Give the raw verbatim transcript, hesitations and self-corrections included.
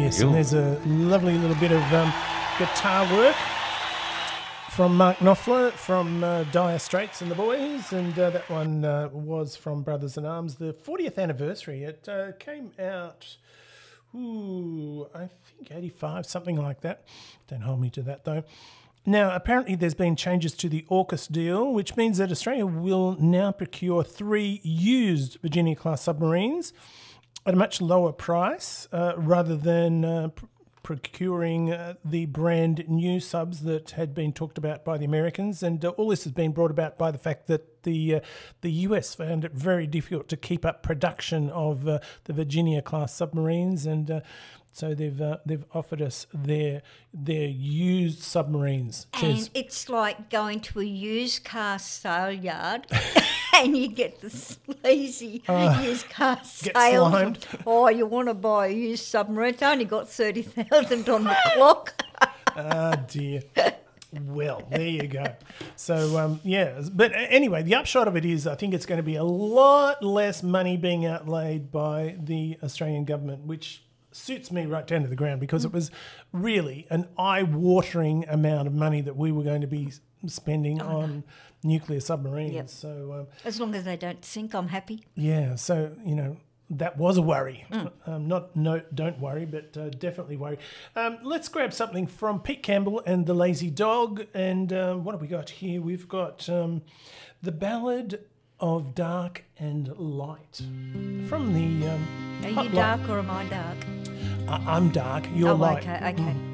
yes, and there's a lovely little bit of um, guitar work from Mark Knopfler from uh, Dire Straits and the Boys, and uh, that one uh, was from Brothers in Arms, the fortieth anniversary. It uh, came out, ooh, I think eighty-five, something like that. Don't hold me to that though. Now, apparently there's been changes to the AUKUS deal, which means that Australia will now procure three used Virginia-class submarines at a much lower price uh, rather than uh, pr- procuring uh, the brand new subs that had been talked about by the Americans. And uh, all this has been brought about by the fact that the uh, the U S found it very difficult to keep up production of uh, the Virginia-class submarines, and uh, so they've uh, they've offered us their their used submarines. And Cheers. it's like going to a used car sale yard and you get the sleazy Uh, used car get sales. slimed. Oh, you want to buy a used submarine? It's only got thirty thousand on the clock. Ah, dear. Well, there you go. So, um, yeah. But anyway, the upshot of it is I think it's going to be a lot less money being outlaid by the Australian government, which suits me right down to the ground, because it was really an eye-watering amount of money that we were going to be spending Oh, on no. nuclear submarines. Yep. So, um, As long as they don't sink, I'm happy. yeah, so, you know, that was a worry. Mm. Um, not no, don't worry, but uh, definitely worry. Um, let's grab something from Pete Campbell and the Lazy Dog. And um, what have we got here? We've got um, The Ballad of Dark and Light from the... Um, Are you Hot Light. dark or am I dark? I- I'm dark, you're oh, light. okay, okay. Mm.